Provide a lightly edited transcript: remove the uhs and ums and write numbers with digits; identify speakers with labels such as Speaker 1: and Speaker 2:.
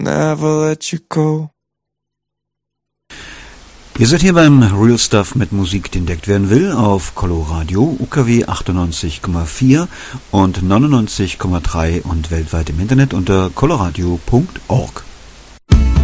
Speaker 1: never let you go.
Speaker 2: Ihr seid hier beim Real Stuff mit Musik, die entdeckt werden will, auf Coloradio, UKW 98,4 und 99,3 und weltweit im Internet unter coloradio.org.